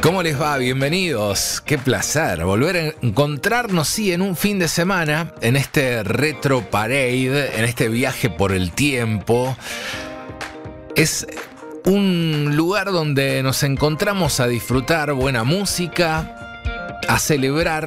¿Cómo les va? Bienvenidos. Qué placer volver a encontrarnos, sí, en un fin de semana, en este Retro Parade, en este viaje por el tiempo. Es un lugar donde nos encontramos a disfrutar buena música, a celebrar